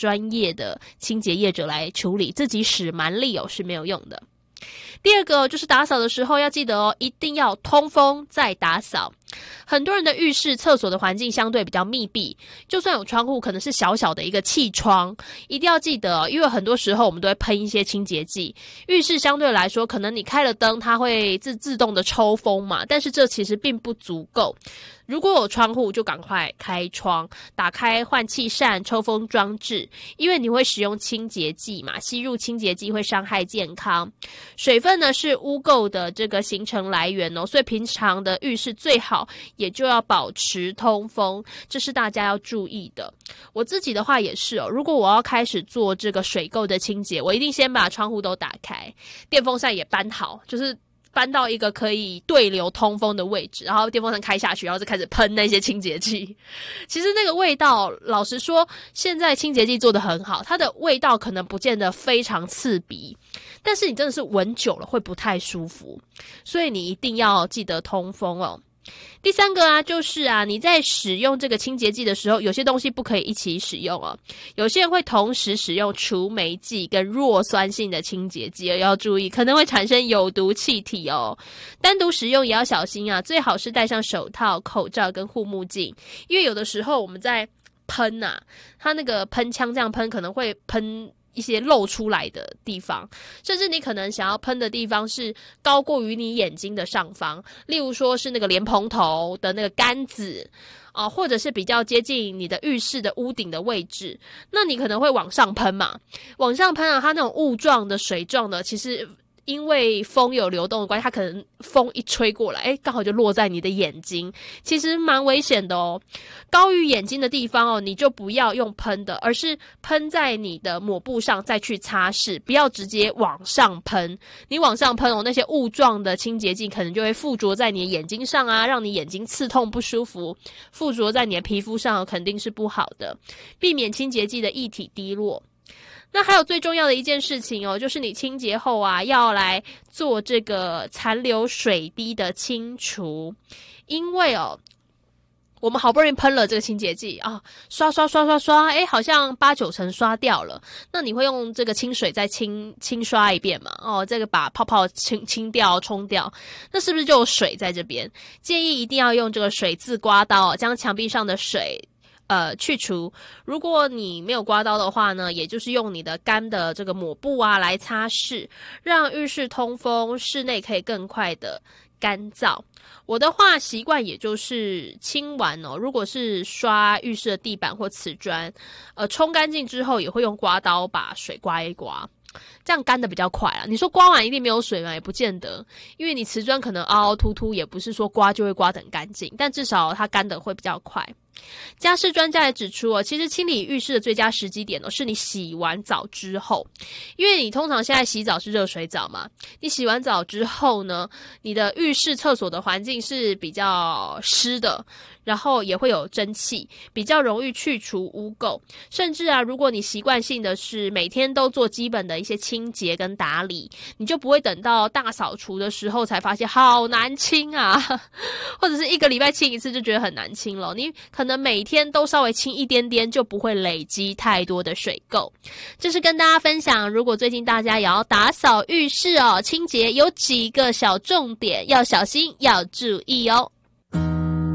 专业的清洁业者来处理，自己使蛮力是没有用的。第二个就是打扫的时候要记得一定要通风再打扫。很多人的浴室、厕所的环境相对比较密闭，就算有窗户，可能是小小的一个气窗，一定要记得因为很多时候我们都会喷一些清洁剂。浴室相对来说，可能你开了灯，它会自动的抽风嘛，但是这其实并不足够。如果有窗户，就赶快开窗，打开换气扇、抽风装置，因为你会使用清洁剂嘛，吸入清洁剂会伤害健康。水分呢是污垢的这个形成来源所以平常的浴室最好也就要保持通风，这是大家要注意的。我自己的话也是如果我要开始做这个水垢的清洁，我一定先把窗户都打开，电风扇也搬好，就是搬到一个可以对流通风的位置，然后电风扇开下去，然后就开始喷那些清洁剂。其实那个味道，老实说，现在清洁剂做得很好，它的味道可能不见得非常刺鼻，但是你真的是闻久了会不太舒服，所以你一定要记得通风第三个就是你在使用这个清洁剂的时候，有些东西不可以一起使用有些人会同时使用除霉剂跟弱酸性的清洁剂要注意，可能会产生有毒气体单独使用也要小心最好是戴上手套、口罩跟护目镜，因为有的时候我们在喷它那个喷枪这样喷可能会喷一些露出来的地方，甚至你可能想要喷的地方是高过于你眼睛的上方，例如说是那个莲蓬头的那个杆子或者是比较接近你的浴室的屋顶的位置，那你可能会往上喷嘛，往上喷它那种雾状的水状的，其实因为风有流动的关系，它可能风一吹过来刚好就落在你的眼睛，其实蛮危险的高于眼睛的地方你就不要用喷的，而是喷在你的抹布上再去擦拭，不要直接往上喷。你往上喷那些雾状的清洁剂可能就会附着在你的眼睛上让你眼睛刺痛不舒服，附着在你的皮肤上肯定是不好的，避免清洁剂的液体滴落。那还有最重要的一件事情就是你清洁后要来做这个残留水滴的清除，因为我们好不容易喷了这个清洁剂刷，好像8-9成刷掉了，那你会用这个清水再清刷一遍嘛这个把泡泡清掉冲掉，那是不是就有水在这边？建议一定要用这个水渍刮刀将墙壁上的水去除。如果你没有刮刀的话呢，也就是用你的干的这个抹布来擦拭，让浴室通风，室内可以更快的干燥。我的话习惯也就是清完如果是刷浴室的地板或瓷砖冲干净之后，也会用刮刀把水刮一刮，这样干的比较快啦。你说刮完一定没有水吗？也不见得，因为你瓷砖可能凹凹凸凸，也不是说刮就会刮得很干净，但至少它干的会比较快。家事专家也指出其实清理浴室的最佳时机点是你洗完澡之后，因为你通常现在洗澡是热水澡嘛，你洗完澡之后呢，你的浴室厕所的环境是比较湿的，然后也会有蒸汽，比较容易去除污垢，甚至如果你习惯性的是每天都做基本的一些清洁跟打理，你就不会等到大扫除的时候才发现好难清或者是1个礼拜清一次就觉得很难清了，你可能每天都稍微清一点点，就不会累积太多的水垢。这是跟大家分享，如果最近大家也要打扫浴室清洁有几个小重点要小心要注意